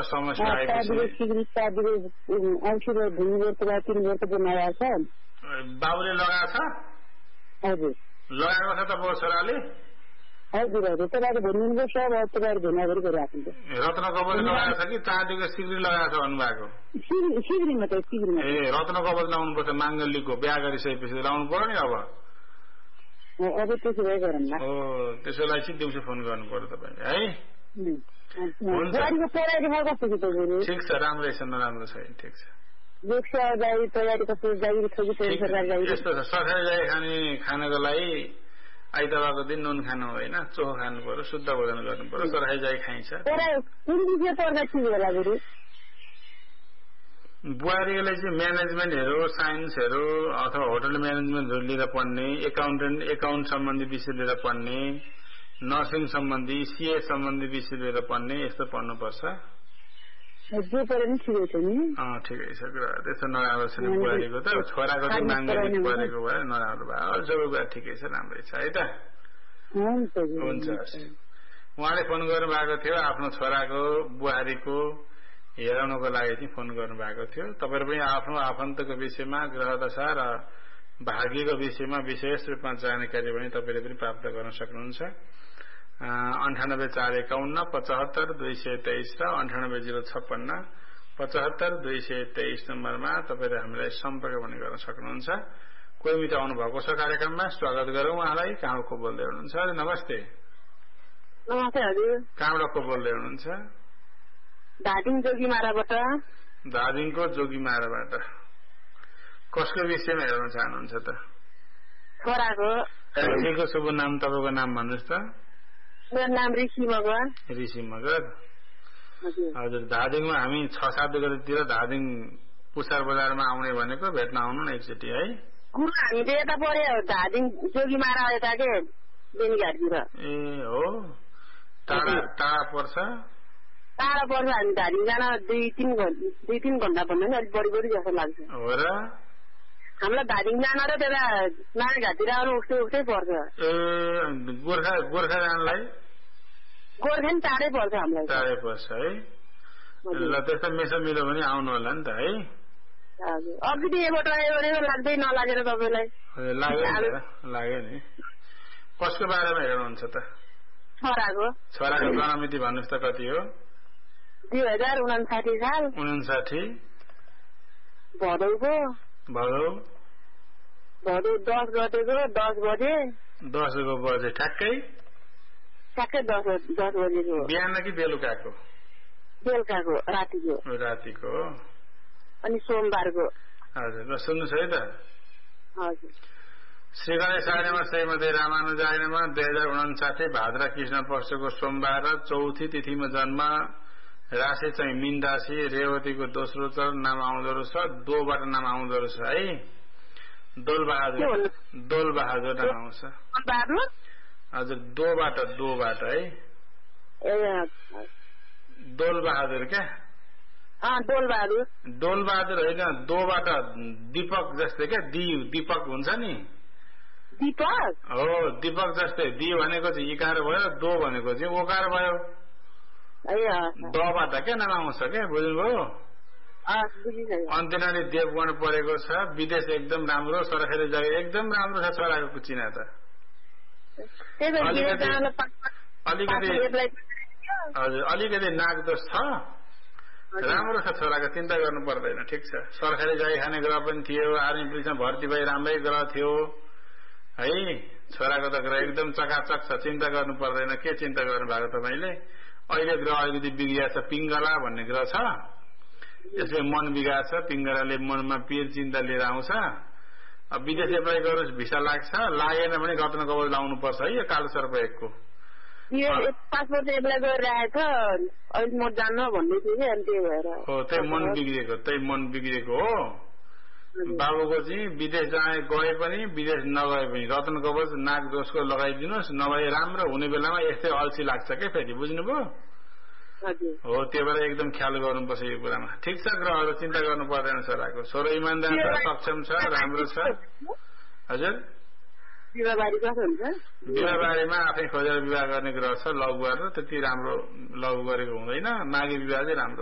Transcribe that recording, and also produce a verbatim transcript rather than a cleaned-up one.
समस्या आएपछि औषध दुई वर्ष तीन वर्ष बनाएको छ बाबुले लगाएको छ हजुर लगाएको छ तपाईको छोराले हजुर हजुर तपाईँले भन्नुहुन्छ सब तपाईँहरू भेनागरी गरिराख्नुहुन्छ रत्न कवच लगाएको छ कि चाँदीको सिग्री लगाएको छ भन्नुभएको सिग्री मात्रै सिग्री ए रत्न कवच लाउनु पर्छ माङ्गल्यको बिहा गरिसकेपछि लाउनु पर्यो नि अब अब त्यसो भए गरौँ न हो त्यसैलाई चाहिँ दिउँसो फोन गर्नु पर्यो तपाईँले है बुहारीको पढाइ लेखा कस्तो छ तपाईँहरू ठिक छ राम्रै छ नराम्रो छैन ठिक छ लोकसेवा जागिर तयारी कस्तो जागिर छ कि सरकार जागिर यस्तो छ सरकारी जागिर खाने खानको लागि आइतबारको दिन नुन खानु होइन चोखो खानु पर्यो शुद्ध भोजन गर्नु पर्यो सरकारी जागिर खाइन्छ कुन विषय पढ्दा ठिक होला बरु बुहारीले चाहिँ म्यानेजमेन्टहरू साइन्सहरू अथवा होटल म्यानेजमेन्टहरू लिएर पढ्ने एकाउन्टेन्ट एकाउन्ट सम्बन्धी विषय लिएर पढ्ने नर्सिङ सम्बन्धी सीए सम्बन्धी विषय लिएर पढ्ने यस्तो पढ्नुपर्छ जो पढे नि ठिकै छ नि अँ ठिकै छ त्यस्तो नराम्रो छैन बुहारीको त छोराको चाहिँ माङ्गली पढेको भए नराम्रो भयो सबै कुरा ठिकै छ राम्रै छ है त हुन्छ उहाँले फोन गर्नु भएको थियो आफ्नो छोराको बुहारीको हेराउनको लागि चाहिँ फोन गर्नु भएको थियो तपाईहरु पनि आफ्नो आफन्तको विषयमा ग्रह दशा र भाग्यको विषयमा विशेष रूपमा जानकारी पनि तपाईले पनि प्राप्त गर्न सक्नुहुन्छ अन्ठानब्बे चार एकाउन्न पचहत्तर दुई सय तेइस र अन्ठानब्बे जिरो छप्पन्न पचहत्तर दुई सय तेइस नम्बरमा तपाईले हामीलाई सम्पर्क पनि गर्न सक्नुहुन्छ कोही मित्र आउनु भएको छ कार्यक्रममा स्वागत गरौँ उहाँलाई कहाँ को बोल्दै हुनुहुन्छ नमस्ते नमस्ते हजुर कहाँबाट को बोल्दै हुनुहुन्छ धादिङ जोगीमाराबाट धादिङको जोगीमाराबाट कसको विषयमा हेर्न चाहनुहुन्छ त छोराको छोराको शुभ नाम तपाईको नाम भन्नुस् त मेरो नाम ऋषि मगर ऋषि मगर हजुर धादिङमा हामी छ सात गतेतिर धादिङ पुसार बजारमा आउने भनेको भेट्न आउनु न एकचोटि है गुरु हामीले यता पर्यो धादिङ जोगीमारा यता के बेनीघाटतिर ए हो टाढा टाढा पर्छ टाढा पर्छ हामी धादिङ जान दुई तिन घन्टा दुई तिन घन्टा भन्दा नि अलिक बढी बढी जस्तो लाग्छ हो र हामीलाई धादिङ जान र त्यता नारायणघाटतिर आउनु उस्तै उस्तै पर्छ ए गोर्खा गोर्खा जानलाई गोर्खा नि टाढै पर्छ हामीलाई टाढै पर्छ है ल त्यस्तो मेसो मिल्यो भने आउनु होला नि त है हजुर अघि यहाँबाट आयो लाग्दै नलागेर तपाईँलाई लाग्यो लाग्यो नि कसको बारेमा हेर्नुहुन्छ त छोराको छोराको जन्ममिति भन्नुहोस् त कति हो दुई हजार उनासाठी साल उनासाठी भदौको भदौ भदौ दस गतेको दस बजे दसको बजे ठ्याक्कै ठ्याक्कै दस दस बजेको बिहान कि बेलुकाको बेलुकाको रातिको रातिको अनि सोमबारको हजुर ल सुन्नुहोस् है त हजुर श्री गणेश आर्यमा श्रीमती रामानुजायमा दुई हजार उनासाठी भाद्र कृष्ण पक्षको सोमबार चौथी तिथिमा जन्म राशि चाहिँ मीन राशि रेवतीको दोस्रो चरण नाम आउँदो रहेछ दोबाट नाम आउँदो रहेछ है दोल बहादुर दोल बहादुर नाम आउँछ हजुर दोबाट दोबाट है दोल बहादुर क्या दोल बहादुर दोल बहादुर होइन दोबाट दीपक जस्तै क्या दी दीपक हुन्छ नि दीपक हो दीपक जस्तै दी भनेको चाहिँ इकार भयो दो भनेको चाहिँ ओकार भयो दबाट क्या नाम आउँछ क्या बुझ्नुभयो अन्त्यनाली देवगण परेको छ विदेश एकदम राम्रो सरकारी जग्गा एकदम राम्रो छ छोराको चिना त अलिकति हजुर अलिकति नागदोष छ राम्रो छ छोराको चिन्ता गर्नु पर्दैन ठिक छ सरकारी जग्गा खाने ग्रह पनि थियो आर्मी पुलिसमा भर्ती भई राम्रै ग्रह थियो है छोराको त ग्रह एकदम चकाचक छ चिन्ता गर्नु पर्दैन के चिन्ता गर्नु भएको तपाईँले अहिले ग्रह अलिकति बिग्रिया छ पिङ्गला भन्ने ग्रह छ यसले मन बिगार्छ पिङ्गलाले मनमा पीर चिन्ता लिएर आउँछ अब विदेश एप्लाई गरोस् भिसा लाग्छ लागेन भने रत्न कवच लाउनु पर्छ है यो कालो सर्प एकको पासपोर्ट एप्लाई गरिरहेको अहिले म जान्न भन्दै थिएँ कि अनि त्यही भएर हो त्यही मन बिग्रेको त्यही मन बिग्रेको हो बाबुको चाहिँ विदेश जाए गए पनि विदेश नगए पनि रत्न कवच नाग दोषको लगाइदिनुहोस् नभए राम्रो हुने बेलामा यस्तै अल्छी लाग्छ क्या फेरि बुझ्नुभयो हो त्यो भएर एकदम ख्याल गर्नुपर्छ यो कुरामा ठिक छ ग्रहहरू चिन्ता गर्नु पर्दैन छोराको छोरो इमान्दार छ सक्षम छ राम्रो छ हजुर विवाहबारीमा आफै खोजेर विवाह गर्ने ग्रह छ लघु गरेर त्यति राम्रो लघु गरेको हुँदैन माघे विवाह चाहिँ राम्रो